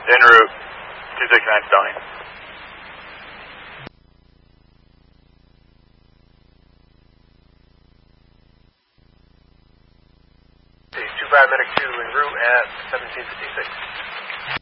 En route, 269 Stallion. 25 Medic 2 en route at 1756.